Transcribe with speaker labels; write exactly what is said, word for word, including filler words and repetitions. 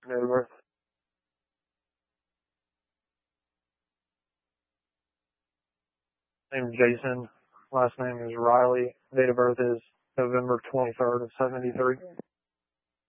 Speaker 1: Date of birth. Name is Jason. Last name is Riley. Date of birth is November twenty-third of seventy-three.